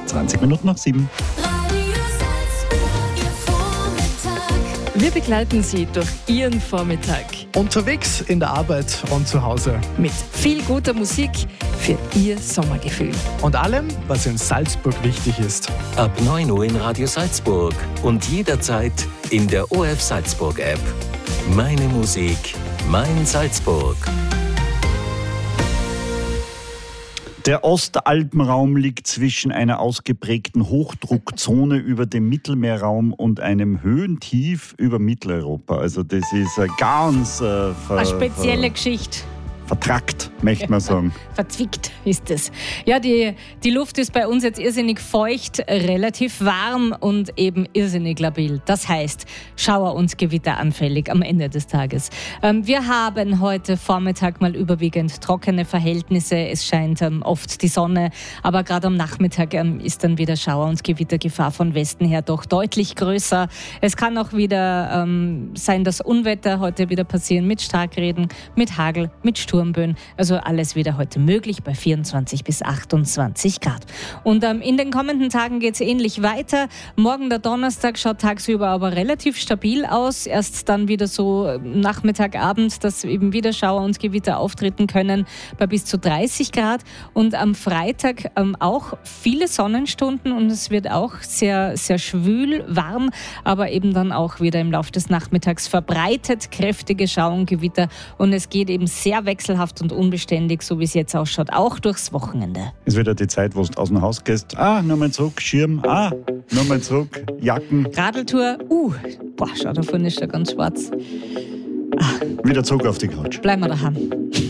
20 Minuten nach 7. Wir begleiten Sie durch Ihren Vormittag. Unterwegs, in der Arbeit und zu Hause. Mit viel guter Musik für Ihr Sommergefühl. Und allem, was in Salzburg wichtig ist. Ab 9 Uhr in Radio Salzburg und jederzeit in der ORF Salzburg App. Meine Musik, mein Salzburg. Der Ostalpenraum liegt zwischen einer ausgeprägten Hochdruckzone über dem Mittelmeerraum und einem Höhentief über Mitteleuropa. Also das ist eine ganz eine spezielle Geschichte. vertrackt, möchte man sagen. Verzwickt ist es. Ja, die Luft ist bei uns jetzt irrsinnig feucht, relativ warm und eben irrsinnig labil. Das heißt, Schauer- und Gewitter anfällig am Ende des Tages. Wir haben heute Vormittag mal überwiegend trockene Verhältnisse. Es scheint oft die Sonne, aber gerade am Nachmittag ist dann wieder Schauer- und Gewittergefahr von Westen her doch deutlich größer. Es kann auch wieder sein, dass Unwetter heute wieder passieren mit Starkregen, mit Hagel, mit Sturmböen. Also alles wieder heute möglich bei 24 bis 28 Grad. Und in den kommenden Tagen geht es ähnlich weiter. Morgen, der Donnerstag, schaut tagsüber aber relativ stabil aus. Erst dann wieder so Nachmittag, Abend, dass eben wieder Schauer und Gewitter auftreten können bei bis zu 30 Grad. Und am Freitag auch viele Sonnenstunden und es wird auch sehr, sehr schwül, warm, aber eben dann auch wieder im Laufe des Nachmittags verbreitet kräftige Schauer und Gewitter. Und es geht eben sehr wechselhaft und unbeständig, so wie es jetzt ausschaut, auch durchs Wochenende. Es wird ja die Zeit, wo du aus dem Haus gehst. Nochmal zurück, Schirm. Nochmal zurück, Jacken. Radeltour, schau, da vorne ist ja ganz schwarz. Wieder zurück auf die Couch. Bleiben wir daheim.